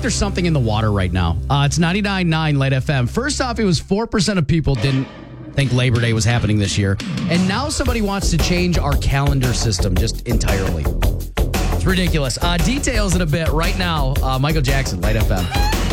there's something in the water right now. It's 99.9 Light FM. First off, it was 4% of people didn't think Labor Day was happening this year. And now somebody wants to change our calendar system just entirely. It's ridiculous. Details in a bit. Right now, Michael Jackson, Light FM.